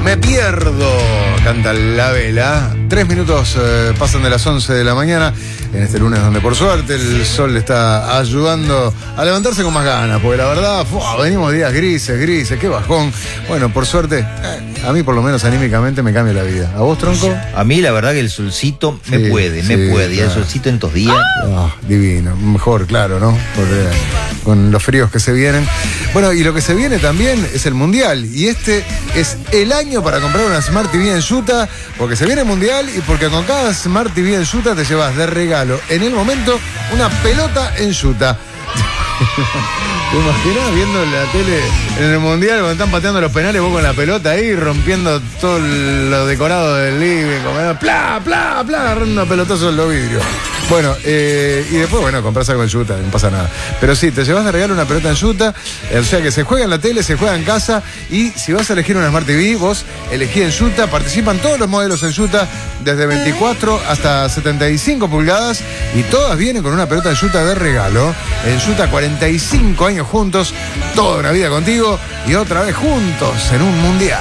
Me pierdo, canta La Vela. 3 minutos pasan de las 11 de la mañana en este lunes donde por suerte el sol le está ayudando a levantarse con más ganas, porque la verdad, venimos días grises, qué bajón. Bueno, por suerte, a mí por lo menos anímicamente me cambia la vida. ¿A vos, Tronco? A mí la verdad que el solcito me puede. Y el solcito en estos días. Divino, mejor, claro, ¿no? Porque con los fríos que se vienen. Bueno, y lo que se viene también es el Mundial. Y este es el año para comprar una Smart TV en Yuta, porque se viene el Mundial y porque con cada Smart TV en Yuta te llevas de regalo en el momento una pelota en Yuta. ¿Te imaginas viendo la tele en el Mundial cuando están pateando los penales, vos con la pelota ahí rompiendo todo lo decorado del living, como plá, agarrando pelotazo en los vidrios? Bueno, y después, bueno, compras algo en Yuta, no pasa nada. Pero sí, te llevas de regalo una pelota en Yuta, o sea que se juega en la tele, se juega en casa, y si vas a elegir una Smart TV, vos elegí en Yuta, participan todos los modelos en Yuta, desde 24 hasta 75 pulgadas, y todas vienen con una pelota en Yuta de regalo. En Yuta 45 años juntos, toda una vida contigo, y otra vez juntos en un Mundial.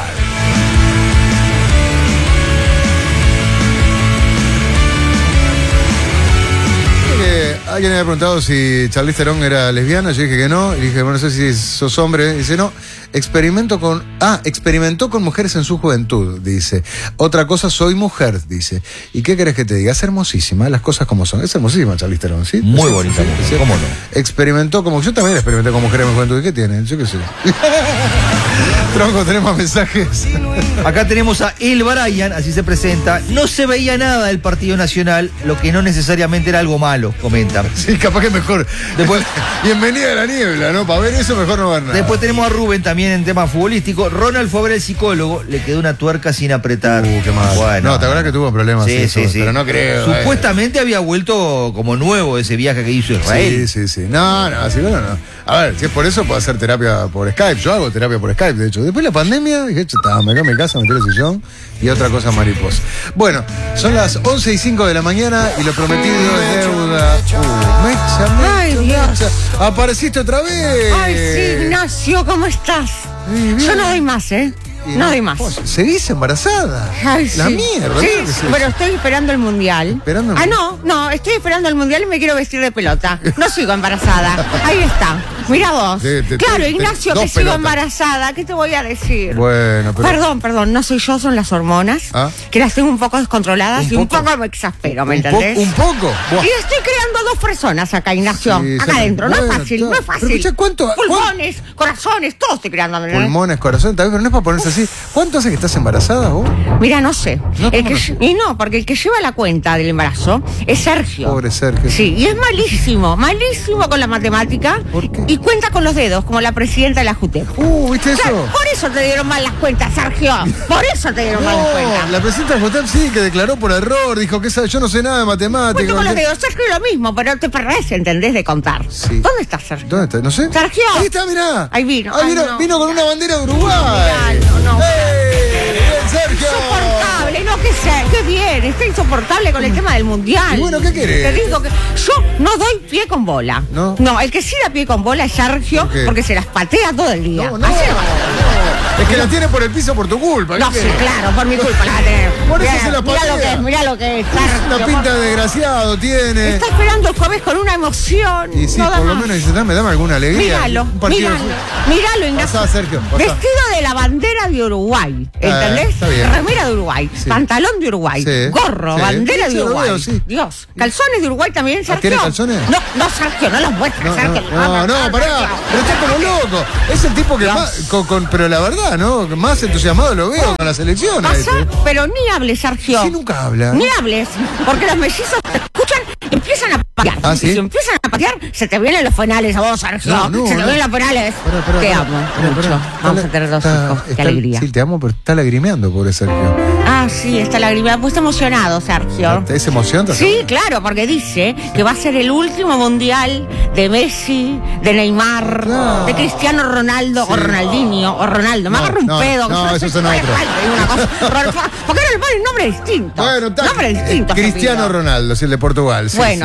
Alguien me había preguntado si Charlize Theron era lesbiana, yo dije que no, y dije, bueno, no sé si sos hombre, dice no, experimentó con mujeres en su juventud, dice. Otra cosa, soy mujer, dice. ¿Y qué querés que te diga? Es hermosísima, las cosas como son. Es hermosísima Charlize Theron, ¿sí? Muy bonita, ¿sí? ¿Cómo no? Experimentó como, yo también experimenté con mujeres en mi juventud, ¿y qué tienen? Yo qué sé. Tronco, tenemos mensajes. Acá tenemos a El Brian, así se presenta. No se veía nada del Partido Nacional, lo que no necesariamente era algo malo, comenta. Sí, capaz que mejor. Después, bienvenida a la niebla, ¿no? Para ver eso mejor no ver nada. Después tenemos a Rubén también en tema futbolístico. Ronald fue a ver el psicólogo, le quedó una tuerca sin apretar. Qué mal. Bueno, no, ¿te acuerdas que tuvo problemas? Sí. Pero no creo. Supuestamente había vuelto como nuevo ese viaje que hizo Israel. Sí. No, así bueno, no. A ver, si es por eso, puedo hacer terapia por Skype. Yo hago terapia por Skype, de hecho. Después de la pandemia, dije, me quedo en mi casa, me tiro el sillón y otra cosa mariposa. Bueno, son las 11:05 de la mañana y lo prometido es deuda. Mecha. Ay, Dios. Apareciste otra vez. Ay, sí, Ignacio, ¿cómo estás? Yo no doy más, ¿eh? No doy más. ¿Seguís embarazada? Ay, la sí. mierda. Sí, pero estoy esperando el Mundial. No, estoy esperando el Mundial y me quiero vestir de pelota. No sigo embarazada. Ahí está. Mira vos. Claro, Ignacio, que sigo embarazada. ¿Qué te voy a decir? Bueno, pero... Perdón, no soy yo, son las hormonas. Que las tengo un poco descontroladas y un poco me exaspero, ¿me entendés? ¿Un poco? Buah. Y estoy creando 2 personas acá, Ignacio. Sí, acá adentro. Bueno, no es fácil. Pero escucha, ¿cuánto? Pulmones, corazones, todo estoy creando. ¿verdad? Pulmones, corazones, también, pero no es para ponerse así. ¿Cuánto hace que estás embarazada vos? Mira, no sé. Porque el que lleva la cuenta del embarazo es Sergio. Pobre Sergio. Sí, y es malísimo con la matemática. ¿Por qué? Y cuenta con los dedos, como la presidenta de la JUTEP. ¿Viste eso? Claro, por eso te dieron mal las cuentas, Sergio. Por eso te dieron mal las cuentas. La presidenta de la JUTEP sí, que declaró por error, dijo que yo no sé nada de matemáticas. Cuento con los dedos, Sergio, lo mismo, pero te perdés, ¿entendés? De contar. Sí. ¿Dónde está Sergio? ¿Dónde está? No sé. Sergio. Ahí está, mirá. Ahí vino. Vino con una bandera de Uruguay. No. Sergio. Insoportable, no que sé, qué bien, está insoportable con el tema del Mundial. Y bueno, ¿qué querés? Te digo que yo no doy pie con bola. No, el que sí da pie con bola es Sergio, porque se las patea todo el día. No. Es que la tiene por el piso por tu culpa. No, sí, claro, por mi culpa la tiene. Por eso se la patea. Mirá lo que es, Sergio. Una pinta de desgraciado tiene. Está esperando el jueves con una emoción. Y sí, no por lo menos dice, dame alguna alegría. Míralo, Ignacio. Pasá, Sergio, pasá. Vestido de la bandera de Uruguay, ¿entendés? Está bien. Remera de Uruguay, pantalón de Uruguay, gorro, bandera de Uruguay. Dios, calzones de Uruguay también, Sergio. ¿Tiene calzones? No, Sergio, no los muestres, Sergio. No, pará. Pero está como loco. Es el tipo que más, pero la verdad, ¿no? Más entusiasmado lo veo con las elecciones. Pasa, pero ni hables, Sergio. Sí, nunca habla. Ni hables, porque los mellizos te escuchan y empiezan a patear. ¿Sí? Y si empiezan a patear, se te vienen los penales a vos, Sergio. Se te vienen los penales. Te amo mucho. Vamos a tener 2 hijos. Qué alegría. Sí, te amo, pero está lagrimeando, pobre Sergio. Sí, está lagrimeando. Pues está emocionado, Sergio. ¿Es emoción? Sí, claro, porque dice que va a ser el último mundial de Messi, de Neymar, de Cristiano Ronaldo, o Ronaldinho, o Ronaldo. Me agarro un pedo. No, eso son otros. ¿Por qué no le ponen nombre distinto? Bueno, nombre distinto. Cristiano Ronaldo, sí, el de Portugal. Sí, bueno,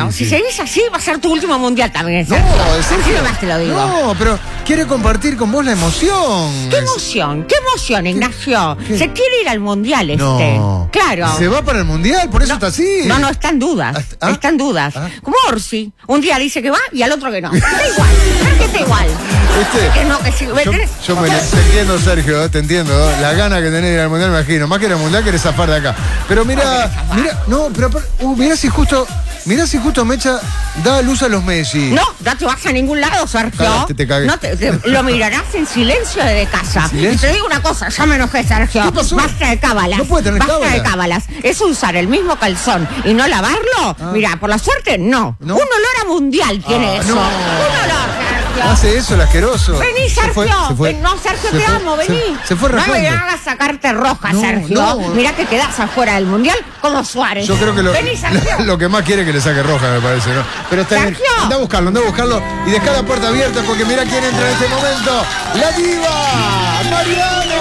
Sergio. Si seguís así, va a ser tu último mundial también, Sergio. No, así nomás te lo digo. No, pero quiere compartir con vos la emoción. ¿Qué emoción? ¿Qué emoción, Ignacio? ¿Qué? Se quiere ir al mundial No. Claro. ¿Se va para el mundial? Por eso está así. No, está en dudas. Está en dudas. Como Orsi. Un día dice que va y al otro que no. Está igual. Sergio está igual. Que no, que sí. Yo te entiendo, Sergio, te entiendo. La gana que tenés de ir al mundial, me imagino. Más que ir al mundial, querés zafar de acá. Pero mira, mirá si justo Mecha da luz a los Messi. No te vas a ningún lado, Sergio. Te cagué. Lo mirarás en silencio desde casa. Y te digo una cosa, ya me enojé, Sergio. ¿Qué pasó? Basta de cábalas. No puede tener cábalas. Basta de cábalas. Es usar el mismo calzón y no lavarlo. Mira, por la suerte, no. Un olor a mundial tiene eso. No. Un olor, Sergio. Hace eso el asqueroso. Vení, Sergio. No, Sergio, te amo, vení. Se fue No rajando. me hagas sacarte roja, Sergio. Mirá que quedás afuera del mundial como Suárez. Yo creo que Vení, lo que más quiere es que le saque roja, me parece, ¿no? Pero está bien. Anda a buscarlo. Y dejá la puerta abierta porque mirá quién entra en este momento. ¡La diva! ¡Mariana!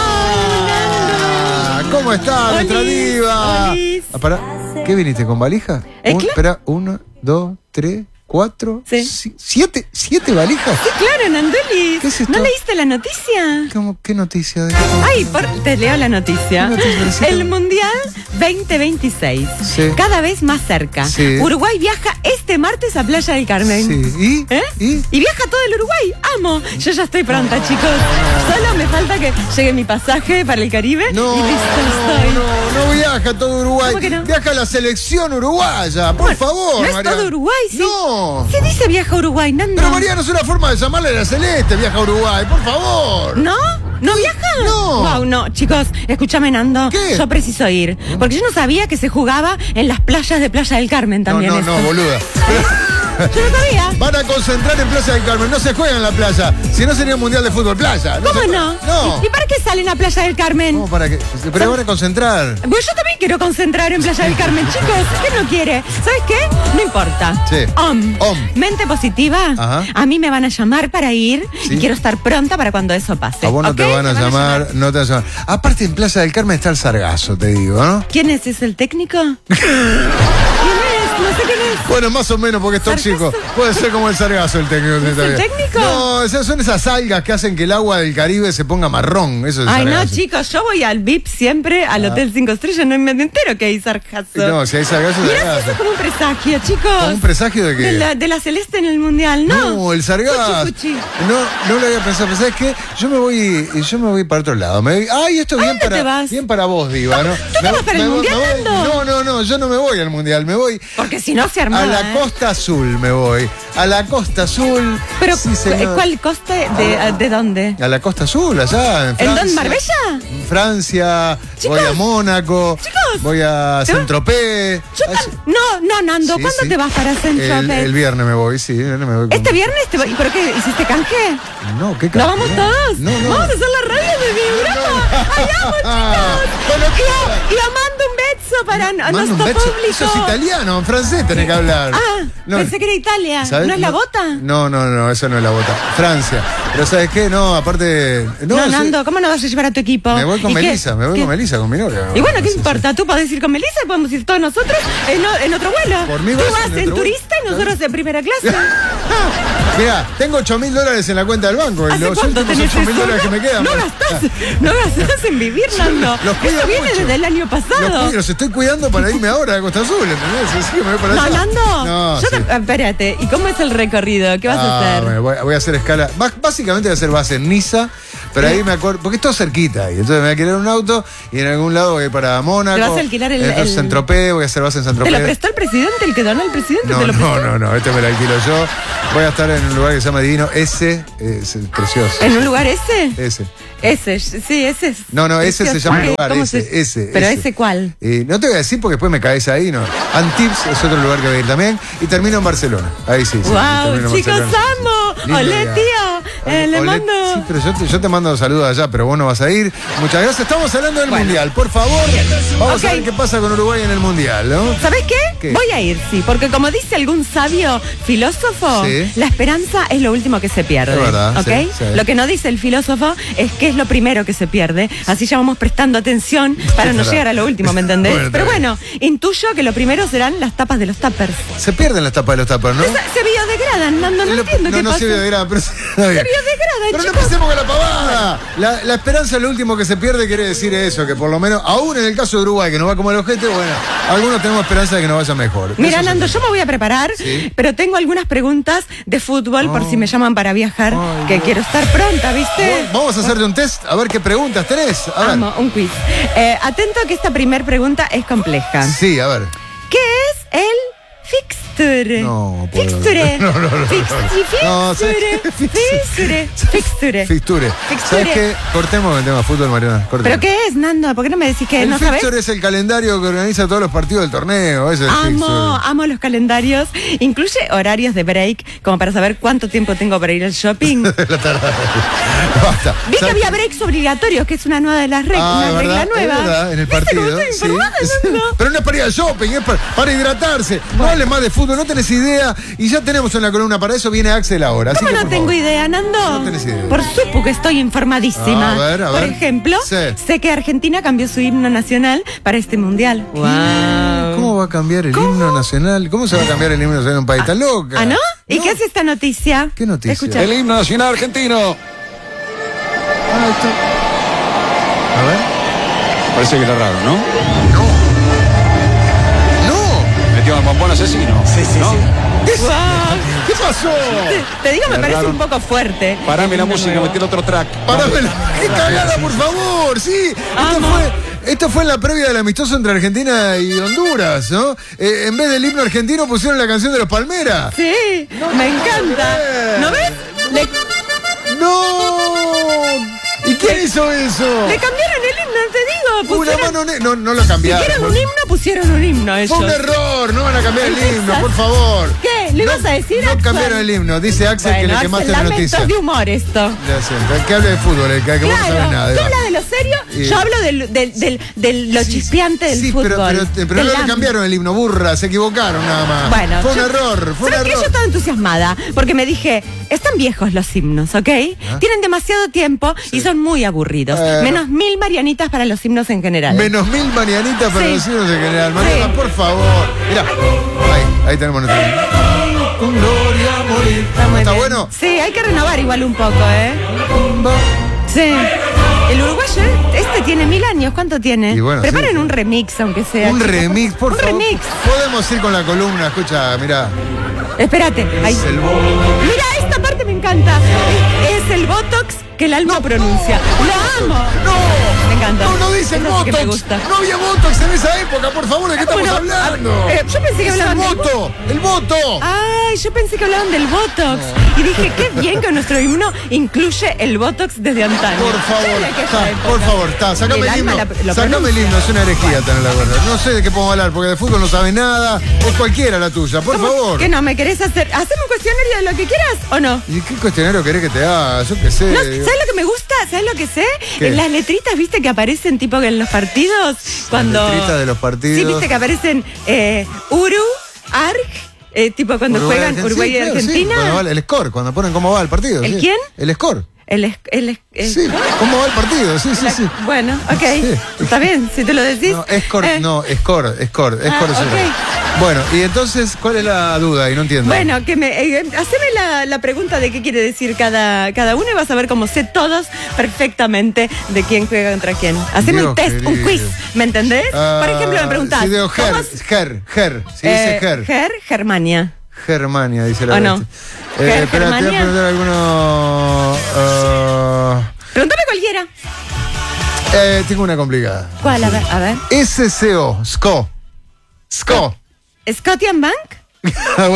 ¿Cómo está nuestra diva? Pará. ¿Qué viniste, con valija? Espera, 1, 2, 3, 4, 7 valijas. Sí, claro, Nandolis. ¿Qué es esto? ¿No leíste la noticia? ¿Qué noticia? Te leo la noticia. El Mundial 2026. Sí. Cada vez más cerca. Sí. Uruguay viaja este martes a Playa del Carmen. Sí. ¿Y viaja todo el Uruguay. Amo. Yo ya estoy pronta, chicos. Solo me falta que llegue mi pasaje para el Caribe. Y listo estoy. No viaja todo Uruguay. ¿Cómo que no? Viaja la selección uruguaya, por favor, ¿No es Mariana. todo Uruguay? Sí. No. Se dice viaja a Uruguay, Nando. Pero Mariana, es una forma de llamarle a la Celeste, viaja a Uruguay, por favor. ¿No? ¿No viaja? No. Wow, no. Chicos, escúchame, Nando. ¿Qué? Yo preciso ir. Porque yo no sabía que se jugaba en las playas de Playa del Carmen también. No, boluda. Yo no sabía. Van a concentrar en Playa del Carmen, no se juega en la playa. Si no sería un mundial de fútbol playa. ¿Cómo no? No. ¿Y para qué salen a Playa del Carmen? ¿Cómo para qué? Pero van a concentrar. Pues yo también quiero concentrar en Playa del Carmen, chicos. ¿Qué no quiere? ¿Sabes qué? No importa. Sí. Mente positiva. Ajá. A mí me van a llamar para ir y quiero estar pronta para cuando eso pase. A vos no te van a llamar, no te van a llamar. Aparte, en Playa del Carmen está el Sargazo, te digo, ¿no? ¿Quién es? ¿Es el técnico? ¿Quién es? No sé quién es. Bueno, más o menos porque es tóxico. Puede ser como el Sargazo el técnico. ¿Es el técnico? No, son esas algas que hacen que el agua del Caribe se ponga marrón. Eso es Ay, Sargazo. no, chicos, yo voy al VIP siempre, al Hotel 5 Estrellas, no me entero que hay Sargazo. No, si hay Sargazo, Mirá, Sargazo. eso es como un presagio, chicos. ¿Como un presagio de qué? De la Celeste en el Mundial, ¿no? No, el Sargazo. Fuchi. No lo había pensado. ¿Sabes qué? Yo me voy para otro lado. Ay, esto es bien para vos, diva, ¿no? ¿Tú te vas para el Mundial, Nando? No, yo no me voy al Mundial, me voy. Porque si no se armaba. A la Costa Azul me voy. A la Costa Azul. Pero, sí, ¿cuál costa? ¿De dónde? A la Costa Azul, allá, en Francia. ¿En Marbella? En Francia, Chicos, voy a Mónaco, chicos, voy a Saint-Tropez. No, Nando, Sí, ¿cuándo sí. te vas para Saint-Tropez? El viernes me voy, sí. Me voy ¿Este viernes? ¿Y por qué? ¿Hiciste canje? No, ¿qué ¿Lo vamos todos? No. Vamos a hacer la radio de mi programa. ¡Ay, amo, chicos! Y mando un beso para nuestro público. Eso es italiano, en francés tenés que hablar. Pensé que era Italia. ¿Sabes? ¿No es la bota? No, eso no es la bota. Francia. Pero ¿sabes qué? No, aparte... No, Nando, ¿cómo no vas a llevar a tu equipo? Me voy con Melissa, con mi novia. Y bueno, ¿qué importa? Tú podés ir con Melissa y podemos ir todos nosotros en otro vuelo. Por mí Tú vas vas en turista y nosotros en primera clase. Mira, tengo $8.000 en la cuenta del banco. Y los últimos $8.000 que me quedan. No gastás en vivir, Nando. Eso viene desde el año pasado. Los estoy cuidando para irme ahora a Costa Azul, ¿entendés? Así que me voy para allá. Nando. Espérate, ¿y cómo es el recorrido? ¿Qué vas a hacer? Voy a hacer escala. Básicamente voy a hacer base en Niza, pero ahí me acuerdo, porque es todo cerquita ahí. Entonces me voy a alquilar un auto y en algún lado voy a ir para Mónaco. ¿Te vas a alquilar el Saint-Tropez, voy a hacer base en Saint-Tropez. ¿Te lo prestó el presidente? ¿El que donó el presidente? No, ¿te lo prestó? no, este me lo alquilo yo. Voy a estar en un lugar que se llama Divino. Ese es precioso. ¿En un lugar ese? Ese. Sí, ese es. No, ese se llama lugar, ese. ¿Pero ese cuál? No te voy a decir porque después me caes ahí, ¿no? Antibes es otro lugar que voy a ir también. Y termino en Barcelona. Ahí sí. ¡Wow, chicos, amo! Lindo ¡Olé, día. tío! Le mando... Sí, pero yo te mando saludos allá, pero vos no vas a ir. Muchas gracias. Estamos hablando del Mundial. Por favor, vamos a ver qué pasa con Uruguay en el Mundial, ¿no? ¿Sabés qué? Voy a ir, sí, porque como dice algún sabio filósofo, la esperanza es lo último que se pierde. Es verdad, ¿ok? sí. Lo que no dice el filósofo es que es lo primero que se pierde. Así ya vamos prestando atención para no llegar a lo último, ¿me entendés? Bueno, pero bueno, intuyo que lo primero serán las tapas de los tuppers. Se pierden las tapas de los tuppers, ¿no? Se biodegradan, no entiendo qué pasa. No se biodegradan, pero se biodegradan, pero chicos. no empecemos con la pavada. La esperanza es lo último que se pierde, quiere decir eso, que por lo menos, aún en el caso de Uruguay, que no va como el ojete, bueno, algunos tenemos esperanza de que nos vaya mejor. Mira, Nando, yo me voy a preparar, pero tengo algunas preguntas de fútbol por si me llaman para viajar, que quiero estar pronta, ¿viste? Vamos a hacerte un test, a ver qué preguntas tenés. A ver. Un quiz. Atento que esta primer pregunta es compleja. Sí, a ver. ¿Qué es el fixture? No, fixture. No. Fixture. ¿Sabes qué? Cortemos el tema de fútbol, Mariana. ¿Pero qué es, Nando? ¿Por qué no me decís que no sabes? El fixture es el calendario que organiza todos los partidos del torneo. Ese es el fixture. Amo los calendarios. Incluye horarios de break, como para saber cuánto tiempo tengo para ir al shopping. Basta. Vi que había breaks obligatorios, que es una nueva de las reglas, una regla nueva. Es verdad, en el partido. Pero no es para ir al shopping, es para hidratarse. No hables más de fútbol, no tenés idea. Y ya tenemos en la columna para eso, viene Axel ahora. ¿Cómo no tengo idea, Nando? No tenés idea. Por supuesto que estoy informadísima. A ver. Por ejemplo, sé que Argentina cambió su himno nacional para este mundial. Wow. ¿Cómo va a cambiar el himno nacional? ¿Cómo se va a cambiar el himno nacional en un país tan loca? ¿Ah, no? ¿Y qué es esta noticia? ¿Qué noticia? Escucha. El himno nacional argentino. A ver. Parece que era raro, ¿no? No. Metió al bombón asesino. Sí. ¿Qué pasó? Te digo, me parece un poco fuerte. Parame la música, metí el otro track. Parámela. ¡Qué cagada, por favor! Sí. Esto fue en la previa del amistoso entre Argentina y Honduras, ¿no? En vez del himno argentino pusieron la canción de los Palmeras. Sí, me encanta. ¿No ves? ¡No! ¿Y quién hizo eso? Le cambiaron el himno, te digo. Una mano no lo cambiaron. Si quieren un himno, pusieron un himno ellos. Fue un error, no van a cambiar el himno, por favor. ¿Qué? ¿Le ibas a decir, No Axel? cambiaron el himno, dice Axel que le quemaste la noticia. Lamentos de humor esto. Que hable de fútbol, que vos no sabes nada. Tú hablas de lo serio, yo hablo de lo chispeante del fútbol. Pero no le cambiaron el himno, burra, se equivocaron nada más. Bueno, fue un error. Yo estaba entusiasmada, porque me dije, están viejos los himnos, ¿ok? Tienen demasiado tiempo y son muy aburridos. Menos 1000 Marianitas para los himnos en general. Menos 1000 Marianitas para los himnos en general. Mariana, por favor. Mirá, ahí tenemos nuestro himno. Con gloria morir. ¿Está bueno? Sí, hay que renovar igual un poco, ¿eh? Sí. El uruguayo, tiene 1000 años. ¿Cuánto tiene? Bueno, preparen un remix, aunque sea. Un remix, por favor. Un remix. Podemos ir con la columna, escucha, mirá. Espérate. Mira, esta parte me encanta. Es el Botox que el alma pronuncia. ¡Lo amo! ¡No! Me encanta. No dicen Eso Botox. Sí me gusta. No había Botox en esa época, por favor, ¿de qué estamos hablando? Yo pensé que hablaban del voto. ¡El voto! Ay, yo pensé que hablaban del Botox. Y dije, qué bien que nuestro himno incluye el Botox desde antaño. Por favor, sacame el himno. Sacame el himno, es una herejía tener la verdad. No sé de qué podemos hablar, porque de fútbol no sabe nada. Es cualquiera la tuya, por favor. ¿Qué no me querés hacer? ¿Haceme un cuestionario de lo que quieras o no? ¿Y qué cuestionario querés que te haga? Yo qué sé. No, ¿sabes lo que me gusta? ¿Sabes lo que sé? En las letritas, ¿viste que aparecen tipo en los partidos? Cuando... Las letritas de los partidos. Sí, ¿viste que aparecen Arg? Tipo cuando juegan Uruguay y Argentina. Sí, el score, cuando ponen cómo va el partido. ¿El quién? El score. Sí, ¿cómo va el partido? Sí. Bueno, ok. Sí. Está bien, si te lo decís. Score es okay. Bueno, y entonces, ¿cuál es la duda? Y no entiendo. Bueno, haceme la pregunta de qué quiere decir cada uno y vas a ver cómo sé todos perfectamente de quién juega contra quién. Haceme un test, un quiz, ¿me entendés? Por ejemplo, me preguntás. Si digo si dice Germania. Germania, dice la verdad. Espera, te voy a preguntar alguno. Pregúntame cualquiera. Tengo una complicada. ¿Cuál? A ver. SCO. ¿Scotian Bank? Bueno,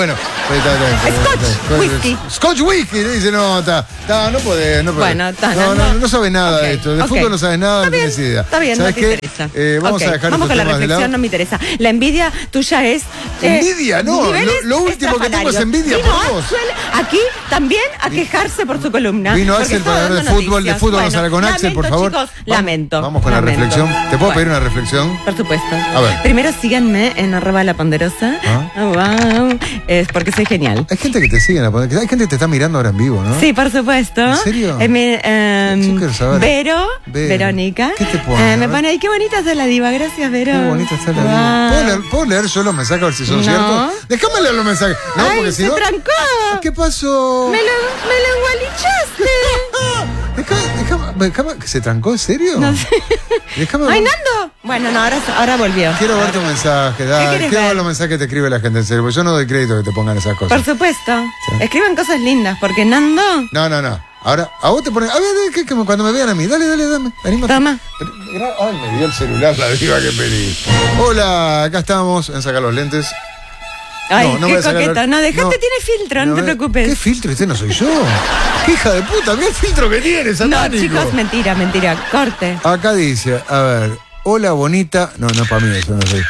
Scotch whisky. Scotch whisky, le dice, no podés. Bueno, no sabe nada de esto. De fútbol no sabes nada, no tienes idea. Está bien, no te interesa. Vamos a dejar con la reflexión, no me interesa. La envidia tuya es... envidia, no. Lo último que tengo es envidia por vos. Aquí también a quejarse por su columna. Vino Axel para hablar de fútbol. De fútbol vamos a hablar con Axel, por favor. Chicos, lamento. Vamos con la reflexión. ¿Te puedo pedir una reflexión? Por supuesto. A ver. Primero síganme en @laponderosa. Wow. Es porque soy genial. Hay gente que te sigue en la Ponderosa. Hay gente que te está mirando ahora en vivo, ¿no? Sí, por supuesto. ¿En serio? Yo quiero saber. Verónica. ¿Qué te pone? Me pone ahí, qué bonita está la diva. Gracias, Vero. Qué bonita está la diva. ¿Puedo leer yo los mensajes a ver si son ciertos? Déjame leer los mensajes. No, ay, porque si no... se trancó. ¿Qué pasó? Me lo engualichaste. Déjame, ¿se trancó? ¿En serio? No sé. Déjame. ¡Ay, Nando! Bueno, no, ahora volvió. Quiero ver tu mensaje, quiero ver los mensajes que te escribe la gente, en serio, porque yo no doy crédito que te pongan esas cosas. Por supuesto. Sí. Escriben cosas lindas, porque Nando... No. Ahora, a vos te ponen... A ver, cuando me vean a mí, dale, dame. Venimos. Toma. Ay, me dio el celular la diva que pedí. Hola, acá estamos en sacar los lentes. Ay, qué coqueta. No, dejate, tiene filtro, no te preocupes. ¿Qué filtro? Este no soy yo. ¿Qué hija de puta? ¿Qué filtro que tienes, satánico? No, chicos, mentira. Corte. Acá dice, a ver, hola bonita. No, para mí eso no soy.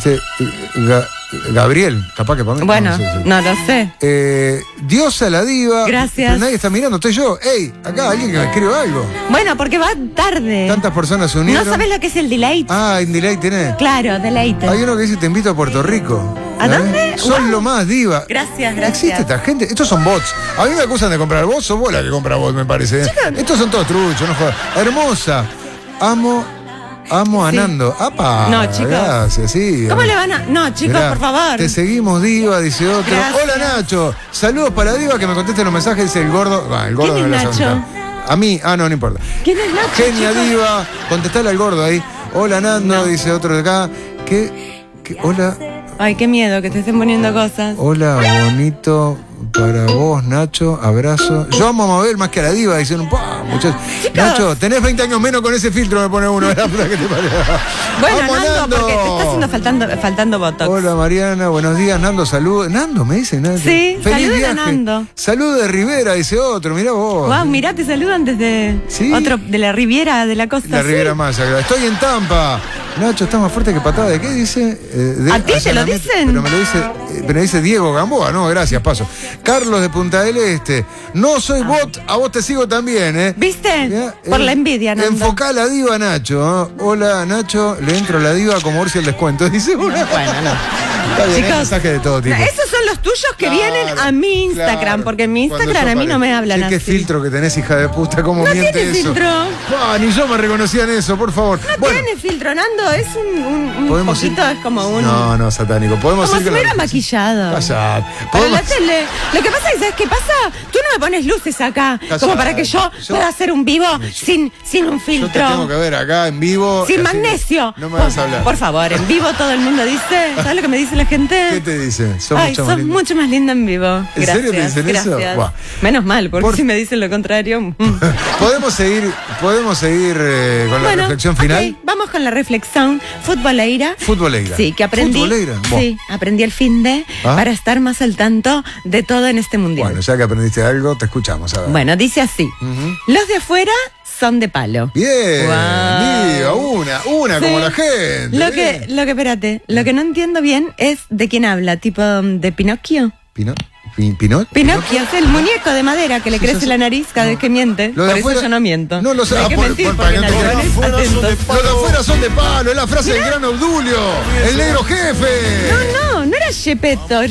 Gabriel, capaz que para mí. Bueno, no lo sé. Diosa la diva. Gracias. Pero nadie está mirando, estoy yo. Ey, acá alguien que me escribe algo. Bueno, porque va tarde. Tantas personas se unieron. ¿No sabes lo que es el delay? ¿en delay tenés? Claro, delay. Hay uno que dice, te invito a Puerto Rico. ¿A dónde? Son lo más, diva. Gracias. ¿Existe esta gente? Estos son bots. A mí me acusan de comprar bots, sos vos la que compra bots, me parece. Estos son todos truchos, no jodas. Hermosa. Amo a Nando. ¡Apa! No, chicos. Gracias, sí. ¿Cómo le van a...? No, chicos, mirá, por favor. Te seguimos, diva, dice otro. Gracias. Hola, Nacho. Saludos para diva, que me conteste los mensajes, dice el gordo. El gordo ¿Quién no es lo sabe. Nacho? A mí, no importa. ¿Quién es Nacho? Genia, chicos? diva. Contestale al gordo ahí. Hola, Nando, dice otro de acá. Hola. Ay, qué miedo que te estén poniendo cosas. Hola, bonito para vos, Nacho. Abrazo. Yo amo a Mabel más que a la diva, dicen muchachos. Nacho, tenés 20 años menos con ese filtro, me pone uno. ¿Qué te parece? Bueno, Vamos, Nando, porque te está haciendo faltando botox. Hola, Mariana, buenos días, Nando, salud. Nando, me dice, Nando. Sí, feliz saluda viaje. a Nando. Salud de Rivera, dice otro, mirá vos. Wow, mirá, te saludan desde otro, de la Riviera de la costa. La Riviera Maya. Estoy en Tampa. Nacho, está más fuerte que patada. ¿De qué dice? ¿A ti te lo dicen? Pero me dice Diego Gamboa. No, gracias, paso. Carlos de Punta del Este. No soy bot, a vos te sigo también, ¿eh? ¿Viste? ¿Ya? Por la envidia, Nando. Enfocá a la diva, Nacho. ¿Eh? Hola, Nacho. Le entro a la diva como Ursi el descuento. Dice una. Bueno, no. Está bien, chicos, mensajes de todo tipo. Esos son los tuyos que vienen a mi Instagram, porque en mi Instagram a mí no me hablan así. ¿Qué filtro que tenés, hija de puta? ¿Cómo no miente tiene eso? Filtro. Ni yo me reconocía en eso, por favor. No tiene filtro, Nando. Es un poquito, es como un... No, satánico. Podemos como ir si me hubiera maquillado. Callate. Para la tele. Lo que pasa es, ¿sabes qué pasa? Tú no me pones luces acá, como para que yo pueda hacer un vivo sin un filtro. Yo te tengo que ver acá en vivo. Sin magnesio. No me vas a hablar. Por favor, en vivo todo el mundo dice. ¿Sabes lo que me dice la gente? ¿Qué te dice? Sos mucho más linda en vivo. ¿En serio te dicen eso? Buah. Menos mal, porque si me dicen lo contrario. ¿Podemos seguir con la reflexión final? Okay, vamos con la reflexión futboleira. Futboleira. Sí, que aprendí. Sí, aprendí el finde para estar más al tanto de todo en este mundial. Bueno, ya que aprendiste algo, te escuchamos. A ver. Bueno, dice así. Los de afuera son de palo. Bien, diga, una sí. Como la gente. Lo que, espérate, lo que no entiendo bien es de quién habla, tipo de Pinocchio. Pinocchio es el muñeco de madera que le crece la nariz cada vez que miente. Por eso yo no miento. No lo sé. Hay que mentir porque los de afuera son de palo. Es la frase del gran Obdulio. El negro jefe. No era Gepetto.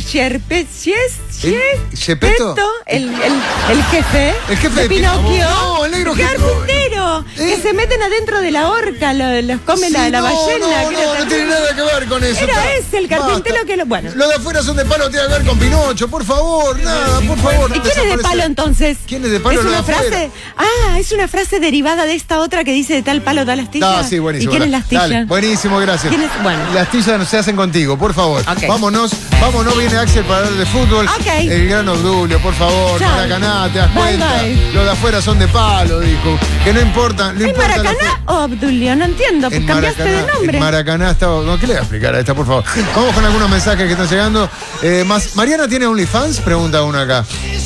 ¿Gepetto? El jefe. El jefe de Pinocchio. No, el negro jefe. Carpintero. Que se meten adentro de la horca, los come la ballena. No tiene nada que ver con eso. Era ese el carpintero que lo. Bueno. Los de afuera son de palo, tiene que ver con Pinocho, por favor. Nada, por favor. ¿Y quién es de palo entonces? ¿Quién es de palo? ¿Es una frase? Es una frase derivada de esta otra que dice de tal palo, tal astilla. Sí, buenísimo. ¿Y quién es la astilla? Dale, buenísimo, gracias. Bueno. Las astillas se hacen contigo, por favor. Okay. Vámonos, viene Axel para hablar de fútbol. Okay. El gran Obdulio, por favor, Chao. Maracaná, ¿te das cuenta? Bye. Los de afuera son de palo, dijo. Que no importa. No ¿En importa Maracaná o Obdulio? No entiendo, pues cambiaste de nombre. En Maracaná estaba. No, ¿qué le voy a explicar a esta, por favor? Vamos con algunos mensajes que están llegando. ¿Mariana tiene OnlyFans? Pregunta uno acá.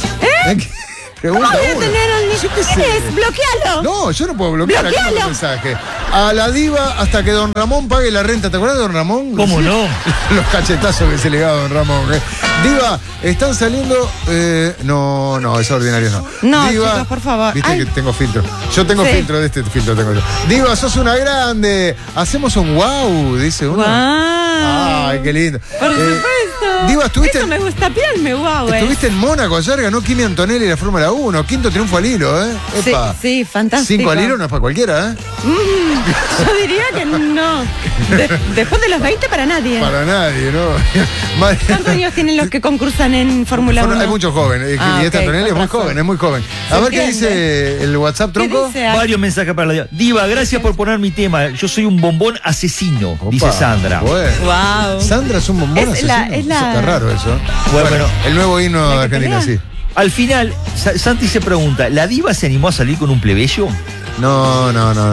¿Cómo voy a tener Yo qué sé. ¿Quién es? ¡Bloquealo! No, yo no puedo bloquear acá ¡Bloquealo! el mensaje. A la diva hasta que don Ramón pague la renta. ¿Te acuerdas de don Ramón? ¿Cómo no? Los cachetazos que se le daba a don Ramón. Diva, están saliendo. No, es ordinario no. No, Diva, chicos, por favor. Viste que tengo filtro. Yo tengo Sí. filtro, de este filtro tengo yo. Diva, sos una grande. Hacemos un wow, dice uno. Wow. Ay, qué lindo. Por supuesto. Diva, estuviste. Eso me gusta piel, me guau, Estuviste en Mónaco ayer, ganó Kimi Antonelli la Fórmula 1. Quinto triunfo al hilo, ¿eh? Sí, Epa. sí, fantástico. 5 al hilo no es para cualquiera, ¿eh? Yo diría que no. Después de los 20 para nadie. Para nadie, ¿no? ¿Cuántos años tienen los que concursan en Fórmula 1? Hay muchos jóvenes. Y esta ok, Antonelli es con muy razón. joven, es muy joven. A Se ver qué entiende. dice el WhatsApp, ¿Qué tronco. dice? Varios mensajes para la diva. Diva, gracias por poner mi tema. Yo soy un bombón asesino, Opa, dice Sandra. Bueno. Wow. Sandra es un bombón Es la- asesino. es la- Está raro eso. Bueno, el nuevo himno de ¿La que Argentina, pelea? sí. Al final, Santi se pregunta, ¿la diva se animó a salir con un plebeyo? No,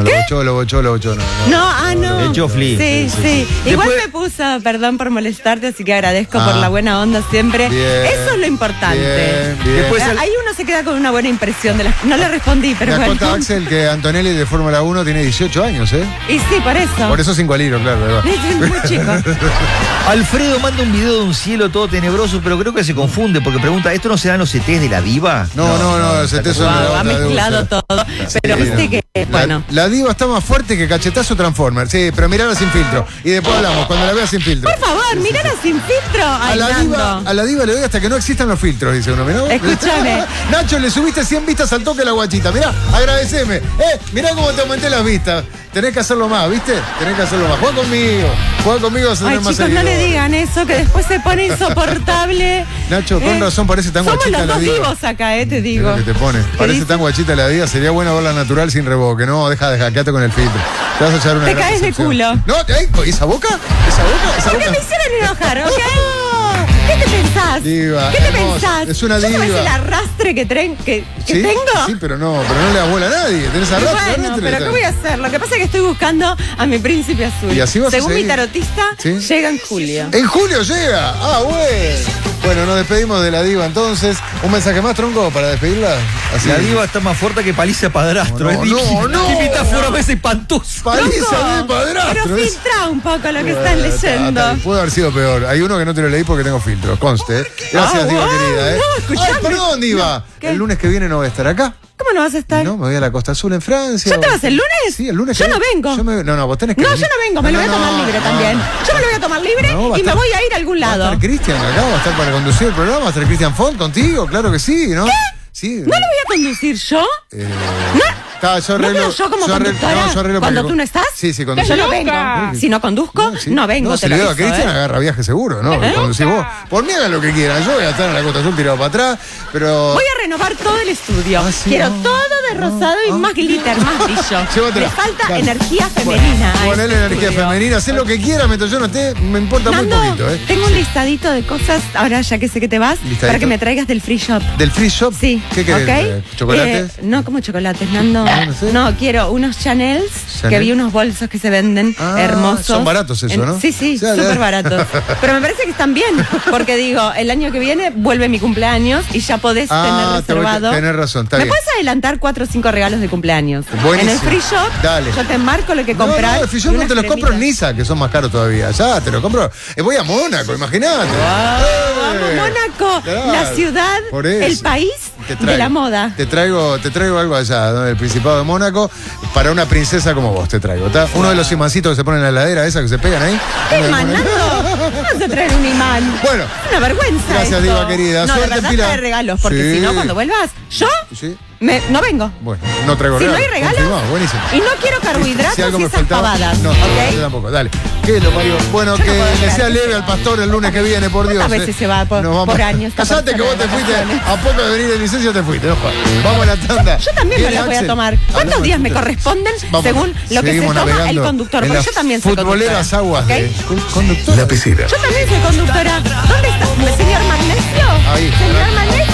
lo bochó, no. No. El Chofli. Sí. Igual Después- me puso, perdón por molestarte, así que agradezco por la buena onda siempre. Bien, Eso es lo importante. Bien. Después Ahí uno se queda con una buena impresión de las. No le respondí, pero Me bueno. cuenta Axel que Antonelli de Fórmula 1 tiene 18 años, ¿eh? Y sí, por eso. Por eso 5 al hilo, claro. ahí va. Es muy chico. Alfredo manda un video de un cielo todo tenebroso, pero creo que se confunde porque pregunta, ¿esto no serán los CTs de la diva? No, se te suena Wow, la ha otra de mezclado usa. todo. Pero Sí, viste no. que, bueno. La diva está más fuerte que Cachetazo Transformer. Sí, pero mirala sin filtro. Y después hablamos, cuando la veas sin filtro. Por favor, mirala sin filtro. A Ay, la Nando. diva le doy hasta que no existan los filtros, dice uno. Mirá, Escúchame. Nacho, le subiste 100 vistas al toque a la guachita. Mirá, agradeceme. Mirá cómo te aumenté las vistas. Tenés que hacerlo más, ¿viste? Tenés que hacerlo más. Juega conmigo, vas a Ay, tener más chicos, no le seguidores. digan eso, que después se pone insoportable. Nacho, con razón parece tan Somos guachita los la dos diva. vivos acá, te Mirá digo. lo que te pone. Parece dice? tan guachita la diva. Sería bueno verla natural sin reboque. No, deja, quédate con el filtro. Te vas a echar una Te gran caes de decepción. culo. No, ¿esa boca? ¿Esa ¿Por qué boca? me hicieron enojar, ok? ¿Qué te pensás? Diva, ¿Qué te hermosa. pensás? Es una ¿Yo no ves diva. el arrastre que ¿Sí? tengo? Sí, pero no le da bola a nadie. Tenés Y arrastre. bueno, pero ¿qué voy a hacer? Lo que pasa es que estoy buscando a mi príncipe azul. Y así vas a Según mi seguir. tarotista, ¿Sí? llega en julio. En julio llega. Bueno. Bueno, nos despedimos de la diva entonces. ¿Un mensaje más, tronco, para despedirla? Así. La diva está más fuerte que paliza padrastro. No, es no. Qué metáfora a veces espantosa. Paliza de Pero padrastro. es- filtra un poco lo que estás leyendo. Puede haber sido peor. Hay uno que no te lo leí porque tengo filtro. Conste. Gracias, Ah, diva wow, querida. no, escuchame. Ay, perdón, diva. ¿Qué? El lunes que viene no voy a estar acá. ¿Cómo no vas a estar? No, me voy a la Costa Azul en Francia. ¿Ya te vas el lunes? Sí, el lunes. Yo que no viene. vengo. No, vos tenés que No, venir. yo no vengo, me lo voy a tomar libre también. Yo me lo voy a tomar libre No, va a y me estar- voy a ir a algún Va a lado. estar Cristian acá, va a estar para conducir el programa, va a estar Cristian Font contigo, claro que sí, ¿no? ¿Qué? Sí. ¿No lo voy a conducir yo? Yo ¿No arreglo- veo yo como yo arreglo- conductora? no, yo arreglo ¿Cuando para que- tú no estás? Sí, Yo conducir. no vengo. Si no conduzco, Sí. no vengo. No, te si lo le digo a aviso, Cristian, ¿eh? agarra viaje seguro, ¿no? Conducís vos. Por mí hagan lo que quieran. Yo voy a estar en la Costa Azul tirado para atrás, pero. Voy a renovar todo el estudio. Ah, sí, Quiero no. todo de rosado y más glitter, más brillo. Llévatela. Le falta Dale. energía femenina. a Ponele este energía estudio. femenina, haz lo que quieras mientras yo no esté, me importa Nando, muy poquito, ¿eh? tengo un listadito de cosas, ahora ya que sé que te vas, ¿Listadito? para que me traigas del free shop. ¿Del free shop? Sí. ¿Qué querés? ¿ok? ¿Chocolates? No, como chocolates, Nando. No sé. No, quiero unos Chanels, Chanel. que vi unos bolsos que se venden Ah, hermosos. son baratos eso, ¿no? Sí, sí, O sea, súper ya- baratos. Pero me parece que están bien, porque digo, el año que viene vuelve mi cumpleaños y ya podés tener reservado. Tenés razón, está ¿Me bien. puedes adelantar 4 o 5 regalos de cumpleaños? Buenísimo. En el free shop, Dale. yo te marco lo que comprar. No, el free shop y no unas te los compro en cremitas. Niza, que son más caros todavía. Ya, te los compro. Voy a Mónaco, imagínate. Vamos, Mónaco, Claro. la ciudad, Por eso. el país Te de la moda. Te traigo algo allá, ¿no? Del Principado de Mónaco, para una princesa como vos te traigo, ¿está? Uno de los imancitos que se ponen en la heladera, esa que se pegan ahí. ¿Qué Uno de- imán, Nando? ¿Cómo vas a traer un imán? Bueno. Una vergüenza. Gracias, esto. diva querida. No, Suerte, de verdad Pila. trae regalos, porque Sí. si no, cuando vuelvas, yo Sí. no vengo. Bueno, no traigo Si regalo. no hay regalo. Buenísimo. Y no quiero carbohidratos Si algo y me esas faltaba. pavadas. No, ¿ok? yo tampoco. Dale. ¿Qué lo parió? Bueno, Yo no que puedo le creer sea que leve sea. al pastor el lunes que viene, por Dios. A veces se va por años esta Casate que vos te persona de fuiste. vacaciones. A poco de venir de licencia te fuiste. No jodas. Vamos a la tanda. Yo también me Viene las voy a Axel. tomar. ¿Cuántos Hablamos días me de- corresponden Vamos. según lo que se Seguimos toma el navegando conductor? en Porque las yo también soy futboleras conductora. aguas ¿ok? de conductora. La pecera. Yo también soy conductora. ¿Dónde está? ¿Señor Magnesio? Ahí. Señor Magnesio.